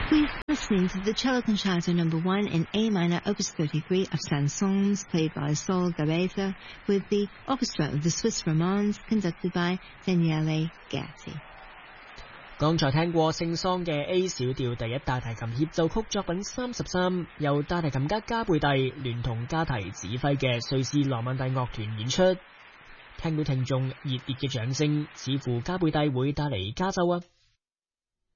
We're listening to the Cello Concerto No. 1 in A minor, Opus 33 of Saint-Saëns, played by Saul Gabetta, with the orchestra of the Swiss Romands, conducted by Daniele Gatti. 剛才聽過聖桑嘅 A 小調第一大提琴協奏曲作品33，由大提琴家加貝蒂聯同加提指揮嘅瑞士羅曼蒂樂團演出，聽到聽眾熱烈嘅掌聲，似乎加貝蒂會帶嚟加州啊！